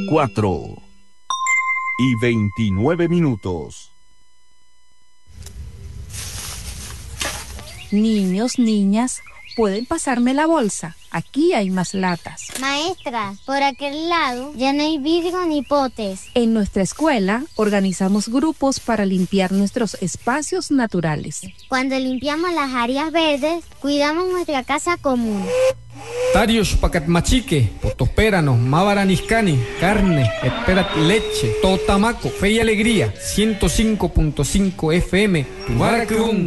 4:29. Niños, niñas, ¿pueden pasarme la bolsa? Aquí hay más latas. Maestra, por aquel lado ya no hay vidrio ni potes. En nuestra escuela organizamos grupos para limpiar nuestros espacios naturales. Cuando limpiamos las áreas verdes, cuidamos nuestra casa común. Tarios pacat machique, potospeраnos, mavaraniscani, carne, esperat leche, totamaco, fe y alegría, 105.5 FM, Tubaracrum.